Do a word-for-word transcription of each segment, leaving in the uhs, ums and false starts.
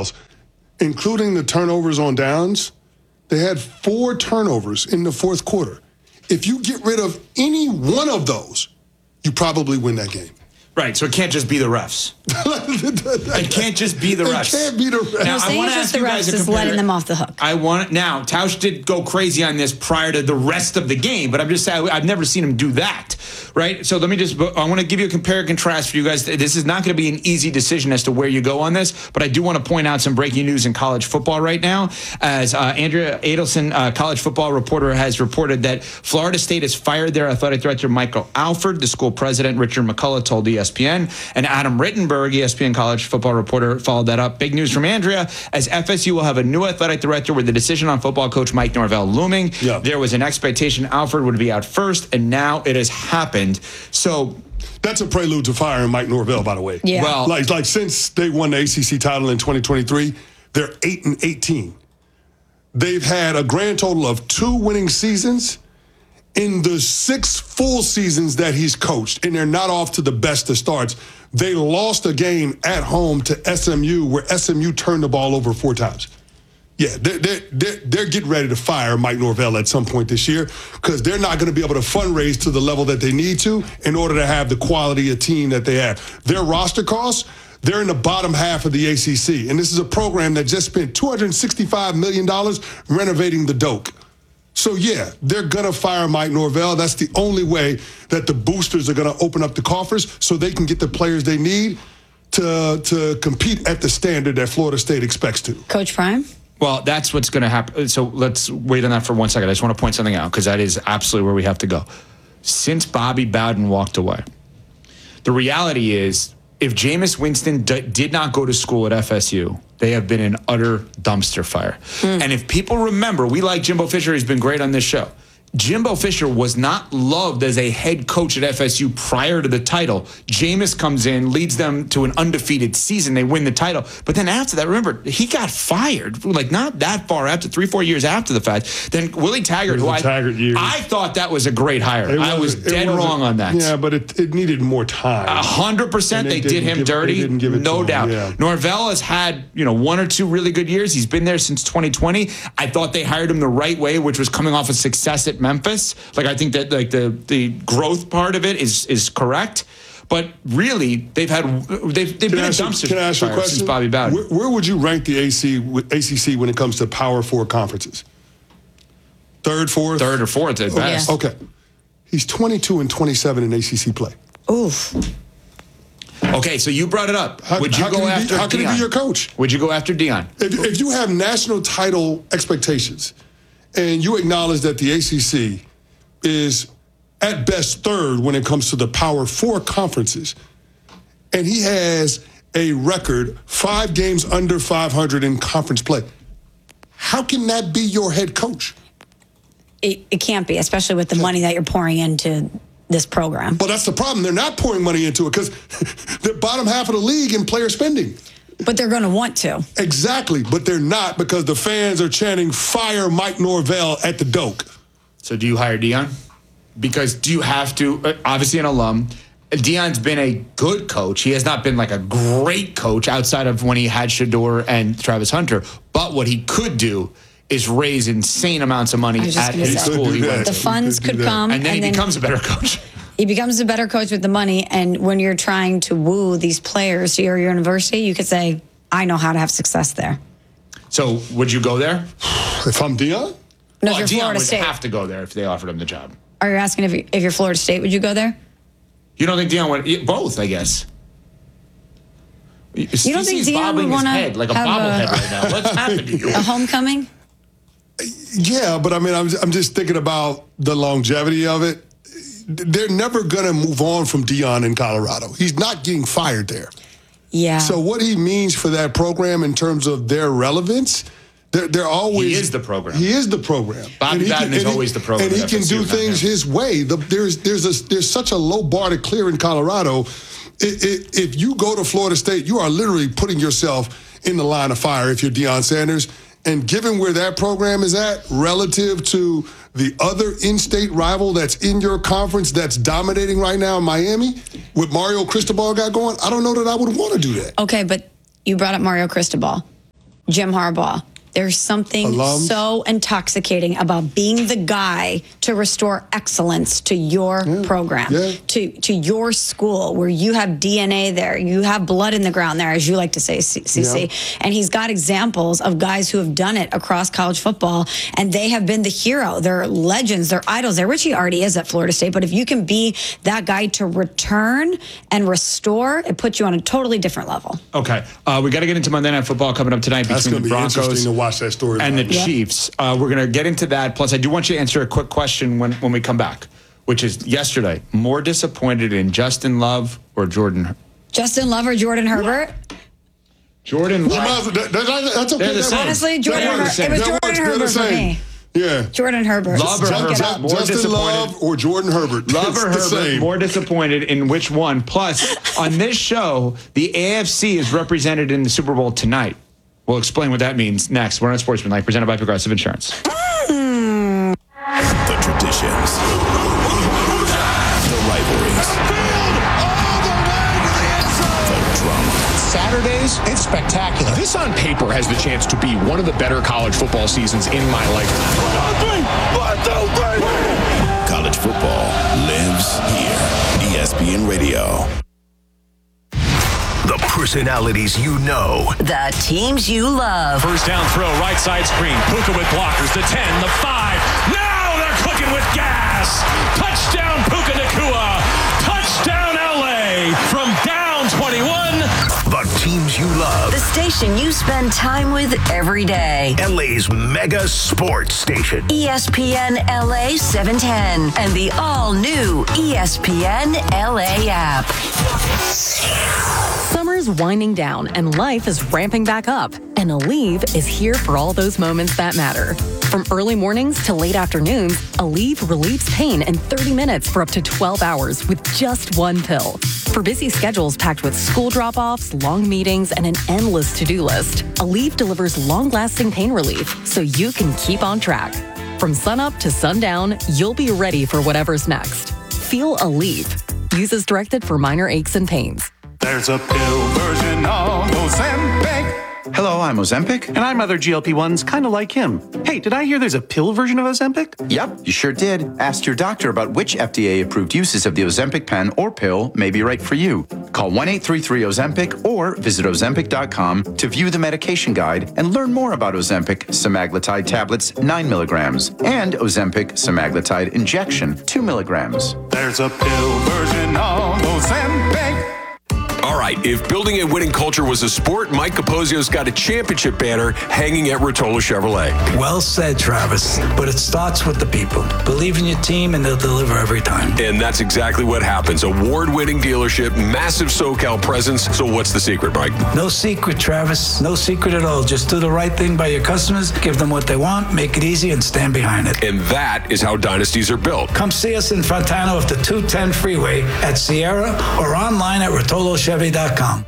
fouls, including the turnovers on downs. They had four turnovers in the fourth quarter. If you get rid of any one of those, you probably win that game. Right, so it can't just be the refs. It can't just be the refs. It can't be the refs. Now, No, I want to just ask the you refs guys a is compare. letting them off the hook. I want now. Tausch did go crazy on this prior to the rest of the game, but I'm just saying I've never seen him do that. Right. So let me just. I want to give you a compare and contrast for you guys. This is not going to be an easy decision as to where you go on this, but I do want to point out some breaking news in college football right now. As uh, Andrea Adelson, uh, college football reporter, has reported that Florida State has fired their athletic director Michael Alford. The school president Richard McCullough told E S P N, and Adam Rittenberg, E S P N college football reporter, followed that up. Big news from Andrea, as F S U will have a new athletic director with the decision on football coach Mike Norvell looming. Yeah. There was an expectation Alford would be out first, and now it has happened. So that's a prelude to firing Mike Norvell, by the way. Yeah. Well, like like since they won the A C C title in twenty twenty-three, they're eight and eighteen. They've had a grand total of two winning seasons in the six full seasons that he's coached, and they're not off to the best of starts. They lost a game at home to S M U where S M U turned the ball over four times. Yeah, they're, they're, they're, they're getting ready to fire Mike Norvell at some point this year because they're not going to be able to fundraise to the level that they need to in order to have the quality of team that they have. Their roster costs, they're in the bottom half of the A C C, and this is a program that just spent two hundred sixty-five million dollars renovating the Doak. So, yeah, they're going to fire Mike Norvell. That's the only way that the boosters are going to open up the coffers so they can get the players they need to, to compete at the standard that Florida State expects to. Coach Prime? Well, that's what's going to happen. So let's wait on that for one second. I just want to point something out because that is absolutely where we have to go. Since Bobby Bowden walked away, the reality is if Jameis Winston d- did not go to school at F S U, they have been an utter dumpster fire. Mm. And if people remember, we like Jimbo Fisher. He's been great on this show. Jimbo Fisher was not loved as a head coach at F S U prior to the title. Jameis comes in, leads them to an undefeated season. They win the title. But then after that, remember, he got fired, like not that far after, three, four years after the fact. Then Willie Taggart, who I, Taggart years. I thought that was a great hire. I was dead wrong on that. Yeah, but it, it needed more time. A hundred percent they, they did him give, dirty, they didn't give it no to doubt. Him, yeah. Norvell has had, you know, one or two really good years. He's been there since twenty twenty. I thought they hired him the right way, which was coming off of success at Memphis. Like, I think that like the the growth part of it is is correct, but really they've had they've they've been a dumpster Can I ask you a fire question? since Bobby Bowden. Where, where would you rank the A C A C C when it comes to Power Four conferences? Third, fourth, Third or fourth at best. Yeah. Okay, he's twenty-two and twenty-seven in A C C play. Oof. Okay, so you brought it up. How, Would you how go can he after be, How can Dion? he be your coach? Would you go after Dion? If, if you have national title expectations and you acknowledge that the A C C is at best third when it comes to the Power Four conferences, and he has a record five games under five hundred in conference play, how can that be your head coach? It, it can't be, especially with the money that you're pouring into this program. Well, that's the problem. They're not pouring money into it because they're bottom half of the league in player spending. But they're going to want to. Exactly, but they're not because the fans are chanting, fire Mike Norvell at the Doak. So do you hire Dion? Because do you have to, uh, obviously an alum, Dion's been a good coach. He has not been like a great coach outside of when he had Shedeur and Travis Hunter. But what he could do is raise insane amounts of money at his say, school he went the to. funds could come. And then and he then becomes a better coach. He becomes a better coach with the money. And when you're trying to woo these players to your university, you could say, I know how to have success there. So would you go there? If I'm Dion? No, Well, if you're Dion Florida would State. have to go there if they offered him the job. Are you asking if, you, if you're Florida State, would you go there? You don't think Dion would? Both, I guess. You don't think He's Dion bobbing would his want head like a to have bobblehead a, right now. What's happened to you? a homecoming? Yeah, but I mean, I'm, I'm just thinking about the longevity of it. They're never going to move on from Dion in Colorado. He's not getting fired there. Yeah. So what he means for that program in terms of their relevance, they're, they're always... He is the program. He is the program. Bobby And he Bowden can- is and he- always the program And he at can F S U, do not things him. his way. The, there's there's a there's such a low bar to clear in Colorado. It, it, if you go to Florida State, you are literally putting yourself in the line of fire if you're Deion Sanders. And given where that program is at relative to the other in-state rival that's in your conference that's dominating right now in Miami, with Mario Cristobal got going, I don't know that I would want to do that. Okay, but you brought up Mario Cristobal. Jim Harbaugh. There's something Alums. so intoxicating about being the guy to restore excellence to your Yeah. program, Yeah. to to your school, where you have D N A there, you have blood in the ground there, as you like to say, C C. Yeah. And he's got examples of guys who have done it across college football, and they have been the hero. They're legends. They're idols. There, Richie already is at Florida State, but if you can be that guy to return and restore, it puts you on a totally different level. Okay. Uh, we got to get into Monday Night Football coming up tonight That's between going to the be Broncos interesting to watch that story. and the Yeah. Chiefs. Uh, we're going to get into that. Plus, I do want you to answer a quick question when, when we come back, which is yesterday. More disappointed in Justin Love or Jordan? Justin Love or Jordan Herbert? Jordan Well, Love. that- that- that- that's okay. They're the That same. works. Honestly, That Jordan works. Herbert. It was That Jordan works. They're the Herbert for same. me. Yeah. Jordan Herbert. Love or Look it Herbert? up. More Justin disappointed. Love or Jordan Herbert. Love It's or the Herbert, same. more disappointed in which one? Plus, on this show, the A F C is represented in the Super Bowl tonight. We'll explain what that means next. We're on Sportsmanlike, presented by Progressive Insurance. The traditions, the rivalries, the drama. Saturdays, it's spectacular. This on paper has the chance to be one of the better college football seasons in my lifetime. College football lives here. E S P N Radio. The personalities you know. The teams you love. First down throw, right side screen. Puka with blockers. The ten, the five. Now they're cooking with gas. Touchdown Puka Nacua. Touchdown L A from down twenty-one. The teams you love. The station you spend time with every day. L A's mega sports station. E S P N L A seven ten and the all-new E S P N L A app. Summer's winding down and life is ramping back up. And Aleve is here for all those moments that matter. From early mornings to late afternoons, Aleve relieves pain in thirty minutes for up to twelve hours with just one pill. For busy schedules packed with school drop-offs, long meetings, and an endless to-do list, Aleve delivers long-lasting pain relief so you can keep on track. From sunup to sundown, you'll be ready for whatever's next. Feel Aleve. Use as directed for minor aches and pains. There's a pill version of Ozempic. Hello, I'm Ozempic. And I'm other G L P ones kind of like him. Hey, did I hear there's a pill version of Ozempic? Yep, you sure did. Ask your doctor about which F D A-approved uses of the Ozempic pen or pill may be right for you. Call one eight three three Ozempic or visit Ozempic dot com to view the medication guide and learn more about Ozempic semaglutide tablets nine milligrams and Ozempic semaglutide injection two milligrams. There's a pill version of Ozempic. All right, if building a winning culture was a sport, Mike Capozio's got a championship banner hanging at Rotolo Chevrolet. Well said, Travis. But it starts with the people. Believe in your team and they'll deliver every time. And that's exactly what happens. Award-winning dealership, massive SoCal presence. So what's the secret, Mike? No secret, Travis. No secret at all. Just do the right thing by your customers, give them what they want, make it easy, and stand behind it. And that is how dynasties are built. Come see us in Fontana of the two ten freeway at Sierra or online at Rotolo Chevy dot com.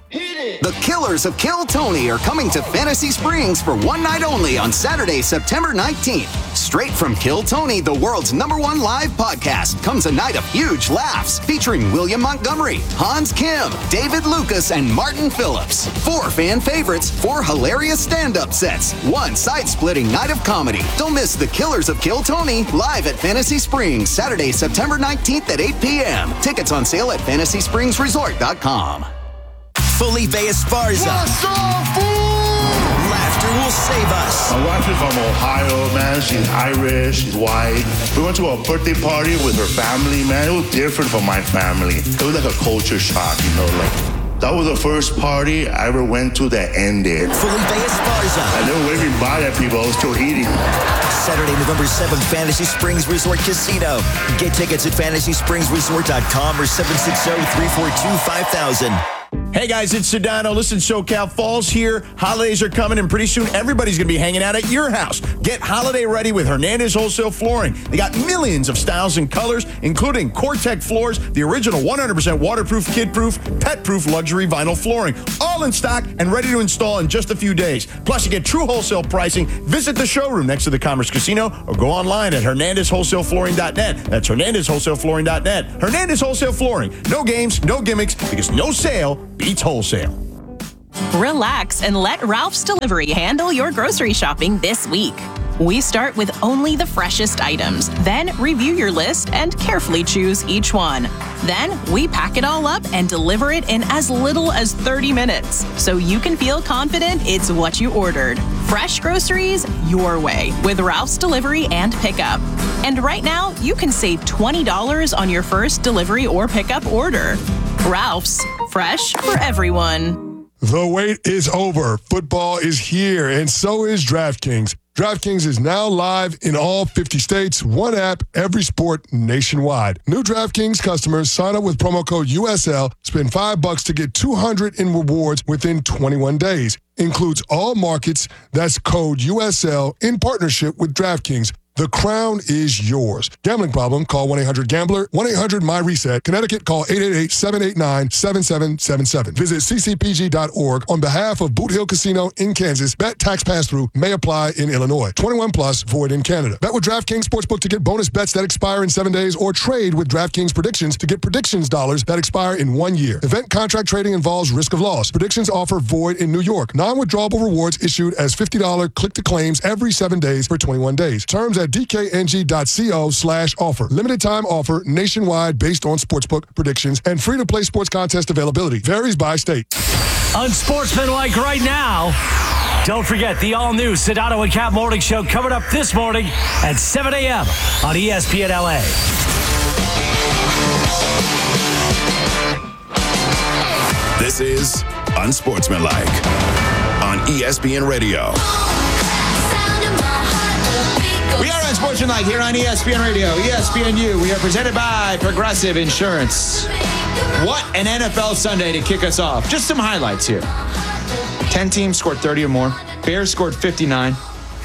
The Killers of Kill Tony are coming to Fantasy Springs for one night only on Saturday, September nineteenth. Straight from Kill Tony, the world's number one live podcast, comes a night of huge laughs featuring William Montgomery, Hans Kim, David Lucas, and Martin Phillips. Four fan favorites, four hilarious stand-up sets, one side-splitting night of comedy. Don't miss The Killers of Kill Tony live at Fantasy Springs, Saturday, September nineteenth at eight p.m. Tickets on sale at fantasy springs resort dot com. Felipe Esparza. Laughter will save us. My wife is from Ohio, man. She's Irish, she's white. We went to a birthday party with her family, man. It was different from my family. It was like a culture shock, you know, like that was the first party I ever went to that ended. Felipe Esparza. I never waving by at people, I was still eating. Saturday, November seventh, Fantasy Springs Resort Casino. Get tickets at fantasy springs resort dot com or seven six zero, three four two, five thousand. Hey guys, it's Sedano. Listen, SoCal Falls here. Holidays are coming, and pretty soon everybody's going to be hanging out at your house. Get holiday ready with Hernandez Wholesale Flooring. They got millions of styles and colors, including Core-Tec floors, the original one hundred percent waterproof, kid-proof, pet-proof luxury vinyl flooring, all in stock and ready to install in just a few days. Plus, you get true wholesale pricing. Visit the showroom next to the Commerce Casino or go online at hernandez wholesale flooring dot net. That's hernandez wholesale flooring dot net. Hernandez Wholesale Flooring. No games, no gimmicks, because no sale beats wholesale. Relax and let Ralph's Delivery handle your grocery shopping this week. We start with only the freshest items, then review your list and carefully choose each one. Then we pack it all up and deliver it in as little as thirty minutes, so you can feel confident it's what you ordered. Fresh groceries your way with Ralph's Delivery and Pickup. And right now, you can save twenty dollars on your first delivery or pickup order. Ralph's, fresh for everyone. The wait is over. Football is here, and so is DraftKings. DraftKings is now live in all fifty states, one app, every sport nationwide. New DraftKings customers sign up with promo code U S L, spend five bucks to get two hundred in rewards within twenty-one days. Includes all markets. That's code U S L in partnership with DraftKings. The crown is yours. Gambling problem? Call one eight hundred gambler, one eight hundred my reset. Connecticut, call eight eight eight, seven eight nine, seven seven seven seven. Visit c c p g dot org on behalf of Boot Hill Casino in Kansas. Bet tax pass-through may apply in Illinois. twenty-one plus, void in Canada. Bet with DraftKings Sportsbook to get bonus bets that expire in seven days or trade with DraftKings Predictions to get predictions dollars that expire in one year. Event contract trading involves risk of loss. Predictions offer void in New York. Non-withdrawable rewards issued as fifty dollars click-to-claims every seven days for twenty-one days. Terms at d k n g dot co slash offer. Limited time offer nationwide based on sportsbook predictions and free to play sports contest availability. Varies by state. Unsportsmanlike right now. Don't forget the all-new Sedano and Cap Morning Show coming up this morning at seven a.m. on E S P N L A. This is Unsportsmanlike on E S P N Radio. We are Unsportsmanlike here on E S P N Radio, E S P N U. We are presented by Progressive Insurance. What an N F L Sunday to kick us off. Just some highlights here. ten teams scored thirty or more. Bears scored fifty-nine.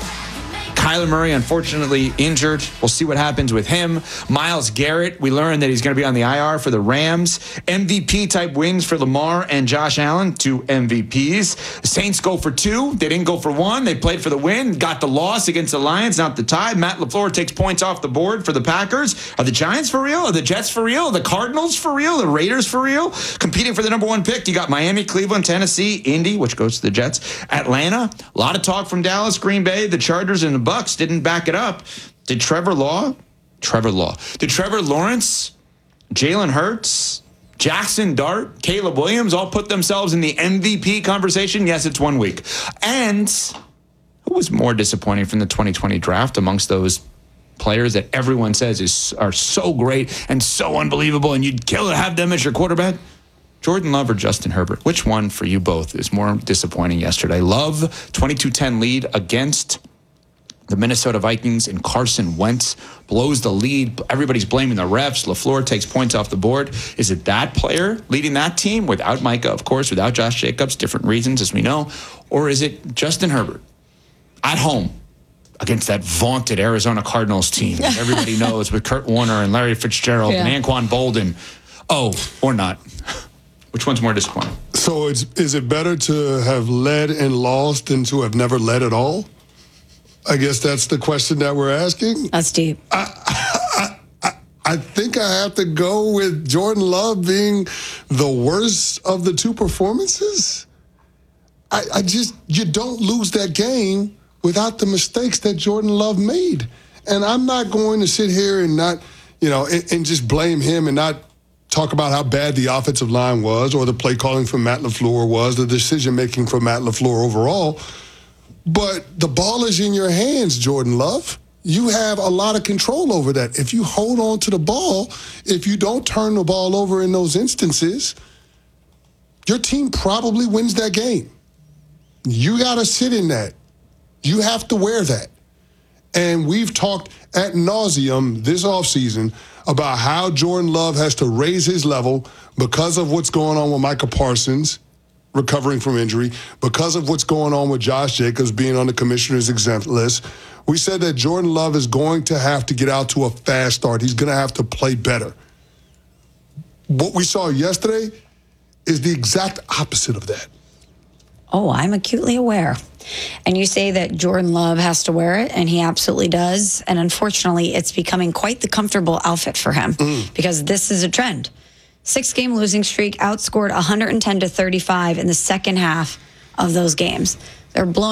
Kyler Murray, unfortunately, injured. We'll see what happens with him. Myles Garrett, we learned that he's going to be on the I R for the Rams. M V P-type wins for Lamar and Josh Allen, two M V Ps. The Saints go for two. They didn't go for one. They played for the win, got the loss against the Lions, not the tie. Matt LaFleur takes points off the board for the Packers. Are the Giants for real? Are the Jets for real? Are the Cardinals for real? The Raiders for real? Competing for the number one pick, you got Miami, Cleveland, Tennessee, Indy, which goes to the Jets, Atlanta. A lot of talk from Dallas, Green Bay, the Chargers, and the Bucks didn't back it up. Did Trevor Law, Trevor Law, did Trevor Lawrence, Jalen Hurts, Jackson Dart, Caleb Williams all put themselves in the M V P conversation? Yes, it's one week. And who was more disappointing from the twenty twenty draft amongst those players that everyone says is are so great and so unbelievable and you'd kill to have them as your quarterback? Jordan Love or Justin Herbert? Which one for you both is more disappointing yesterday? Love, twenty-two ten lead against the Minnesota Vikings, and Carson Wentz blows the lead. Everybody's blaming the refs. LaFleur takes points off the board. Is it that player leading that team without Micah, of course, without Josh Jacobs, different reasons as we know? Or is it Justin Herbert at home against that vaunted Arizona Cardinals team that everybody knows with Kurt Warner and Larry Fitzgerald yeah. and Anquan Bolden? Oh, or not. Which one's more disappointing? So it's, is it better to have led and lost than to have never led at all? I guess that's the question that we're asking. That's deep. I, I, I, I think I have to go with Jordan Love being the worst of the two performances. I, I just, you don't lose that game without the mistakes that Jordan Love made. And I'm not going to sit here and not, you know, and, and just blame him and not talk about how bad the offensive line was or the play calling from Matt LaFleur was, the decision-making from Matt LaFleur overall. But the ball is in your hands, Jordan Love. You have a lot of control over that. If you hold on to the ball, if you don't turn the ball over in those instances, your team probably wins that game. You got to sit in that. You have to wear that. And we've talked ad nauseum this offseason about how Jordan Love has to raise his level because of what's going on with Micah Parsons recovering from injury, because of what's going on with Josh Jacobs being on the commissioner's exempt list. We said that Jordan Love is going to have to get out to a fast start. He's going to have to play better. What we saw yesterday is the exact opposite of that. Oh, I'm acutely aware. And you say that Jordan Love has to wear it, and he absolutely does. And unfortunately, it's becoming quite the comfortable outfit for him mm. because this is a trend. six-game losing streak, outscored one hundred ten to thirty-five in the second half of those games. They're blowing